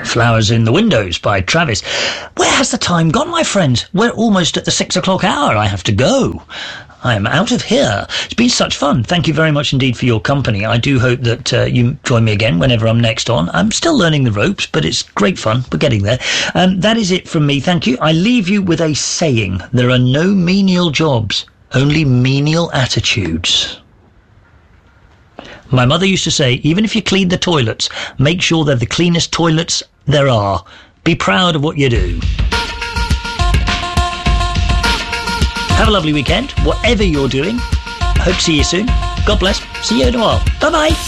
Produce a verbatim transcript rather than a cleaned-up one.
Flowers in the Windows by Travis. Where has the time gone, my friends? We're almost at the six o'clock hour. I have to go. I am out of here. It's been such fun. Thank you very much indeed for your company. I do hope that uh, you join me again whenever I'm next on. I'm still learning the ropes, but it's great fun. We're getting there. Um, that is it from me. Thank you. I leave you with a saying. There are no menial jobs, only menial attitudes. My mother used to say, even if you clean the toilets, make sure they're the cleanest toilets there are. Be proud of what you do. Have a lovely weekend, whatever you're doing. I hope to see you soon. God bless. See you in a while. Bye-bye.